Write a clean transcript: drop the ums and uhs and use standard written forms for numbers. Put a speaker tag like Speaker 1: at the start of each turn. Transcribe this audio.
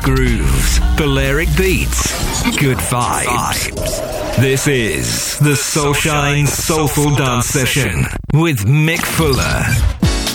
Speaker 1: grooves, Balearic beats, good vibes. This is the Soulshine Soulful Dance Session with Mick Fuller.